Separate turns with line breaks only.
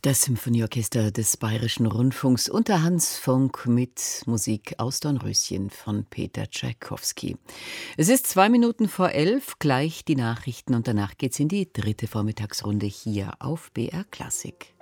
Das Symphonieorchester des Bayerischen Rundfunks unter Hans Funk mit Musik aus Dornröschen von Peter Tschaikowski. Es ist 11:02, gleich die Nachrichten und danach geht's in die dritte Vormittagsrunde hier auf BR Klassik.